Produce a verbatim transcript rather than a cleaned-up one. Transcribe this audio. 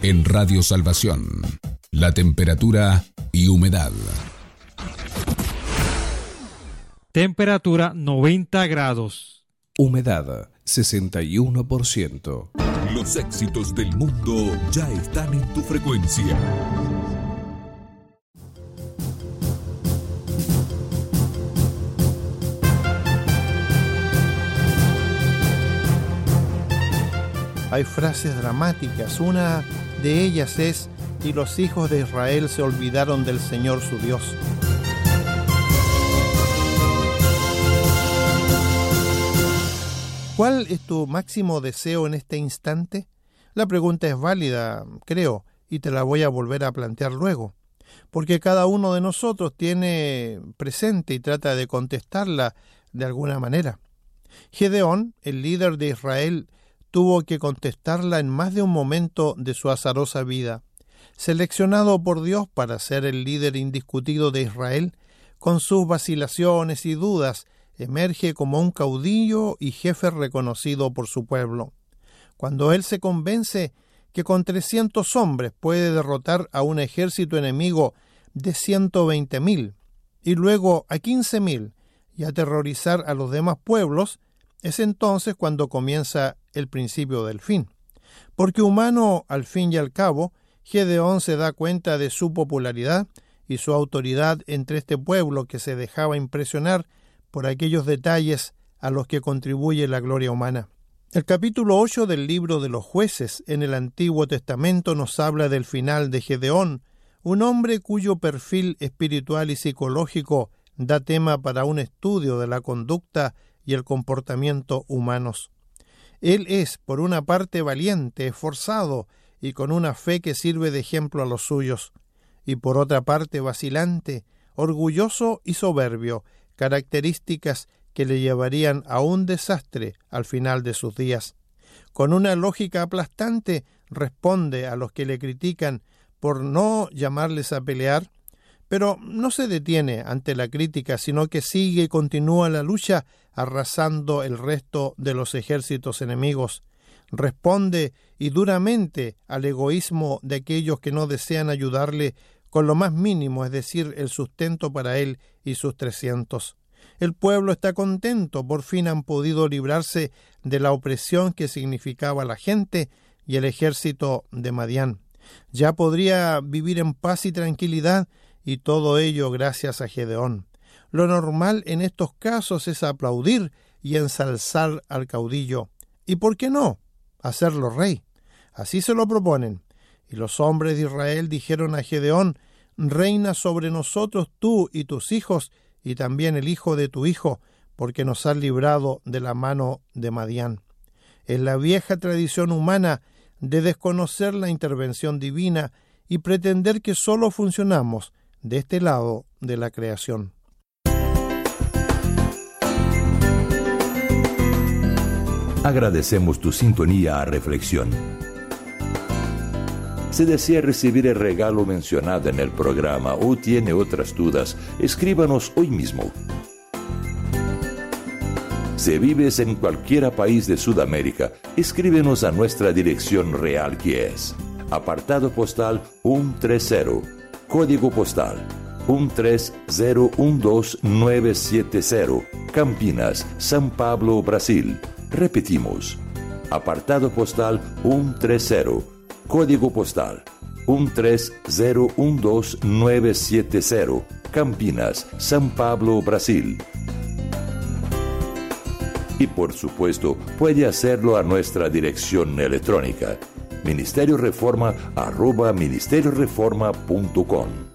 En Radio Salvación, la temperatura y humedad. Temperatura noventa grados. Humedad sesenta y uno por ciento. Los éxitos del mundo ya están en tu frecuencia. Hay frases dramáticas. Una de ellas es: y los hijos de Israel se olvidaron del Señor su Dios. ¿Cuál es tu máximo deseo en este instante? La pregunta es válida, creo, y te la voy a volver a plantear luego, porque cada uno de nosotros tiene presente y trata de contestarla de alguna manera. Gedeón, el líder de Israel, tuvo que contestarla en más de un momento de su azarosa vida. Seleccionado por Dios para ser el líder indiscutido de Israel, con sus vacilaciones y dudas, emerge como un caudillo y jefe reconocido por su pueblo. Cuando él se convence que con trescientos hombres puede derrotar a un ejército enemigo de ciento veinte mil y luego a quince mil y aterrorizar a los demás pueblos, es entonces cuando comienza el principio del fin. Porque humano, al fin y al cabo, Gedeón se da cuenta de su popularidad y su autoridad entre este pueblo que se dejaba impresionar por aquellos detalles a los que contribuye la gloria humana. El capítulo ocho del libro de los Jueces en el Antiguo Testamento nos habla del final de Gedeón, un hombre cuyo perfil espiritual y psicológico da tema para un estudio de la conducta y el comportamiento humanos. Él es, por una parte, valiente, esforzado y con una fe que sirve de ejemplo a los suyos, y por otra parte, vacilante, orgulloso y soberbio, características que le llevarían a un desastre al final de sus días. Con una lógica aplastante, responde a los que le critican por no llamarles a pelear, pero no se detiene ante la crítica, sino que sigue y continúa la lucha, arrasando el resto de los ejércitos enemigos. Responde y duramente al egoísmo de aquellos que no desean ayudarle con lo más mínimo, es decir, el sustento para él y sus trescientos. El pueblo está contento, por fin han podido librarse de la opresión que significaba la gente y el ejército de Madián. Ya podría vivir en paz y tranquilidad, y todo ello gracias a Gedeón. Lo normal en estos casos es aplaudir y ensalzar al caudillo. ¿Y por qué no? Hacerlo rey. Así se lo proponen. Y los hombres de Israel dijeron a Gedeón: reina sobre nosotros tú y tus hijos, y también el hijo de tu hijo, porque nos has librado de la mano de Madián. Es la vieja tradición humana de desconocer la intervención divina y pretender que solo funcionamos de este lado de la creación. Agradecemos tu sintonía a Reflexión. Si desea recibir el regalo mencionado en el programa o tiene otras dudas, escríbanos hoy mismo. Si vives en cualquier país de Sudamérica, escríbenos a nuestra dirección real, que es apartado postal ciento treinta, código postal uno tres cero uno dos nueve siete cero, Campinas, São Paulo, Brasil. Repetimos, apartado postal ciento treinta, código postal uno tres cero uno dos nueve siete cero, Campinas, São Paulo, Brasil. Y por supuesto, puede hacerlo a nuestra dirección electrónica, ministerio reforma arroba ministerio reforma punto com.